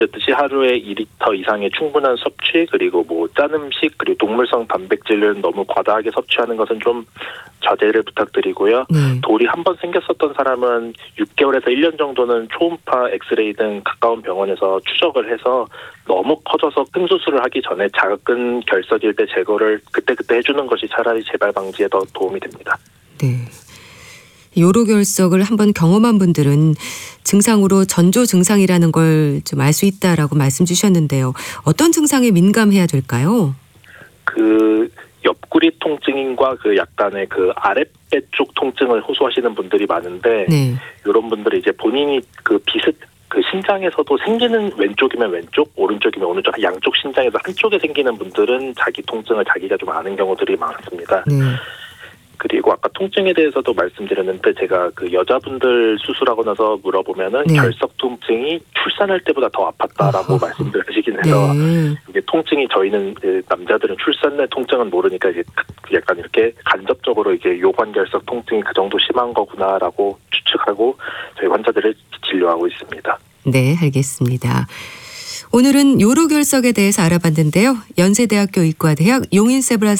듯이 하루에 2리터 이상의 충분한 섭취, 그리고 뭐 짠 음식, 그리고 동물성 단백질은 너무 과다하게 섭취하는 것은 좀 자제를 부탁드리고요. 돌이 한 번 생겼었던 사람은 6개월에서 1년 정도는 초음파, 엑스레이 등 가까운 병원에서 추적을 해서 너무 커져서 큰 수술을 하기 전에 작은 결석일 때 제거를 그때그때 해주는 것이 차라리 재발 방지에 더 도움이 됩니다. 네. 요로결석을 한번 경험한 분들은 증상으로 전조 증상이라는 걸 좀 알 수 있다라고 말씀 주셨는데요. 어떤 증상에 민감해야 될까요? 그 옆구리 통증과 그 약간의 그 아랫배 쪽 통증을 호소하시는 분들이 많은데, 네. 이런 분들은 이제 본인이 그 신장에서도 생기는 왼쪽이면 왼쪽, 오른쪽이면 오른쪽, 양쪽 신장에서 한쪽에 생기는 분들은 자기 통증을 자기가 좀 아는 경우들이 많습니다. 네. 그리고 아까 통증에 대해서도 말씀드렸는데, 제가 그 여자분들 수술하고 나서 물어보면은 네. 결석 통증이 출산할 때보다 더 아팠다라고 말씀들 하시긴 해서, 네. 이게 통증이 저희는 남자들은 출산 내 통증은 모르니까 이제 약간 이렇게 간접적으로 이게 요관결석 통증이 그 정도 심한 거구나라고 추측하고 저희 환자들을 진료하고 있습니다. 네, 알겠습니다. 오늘은 요로결석에 대해서 알아봤는데요. 연세대학교 의과대학 용인세브란스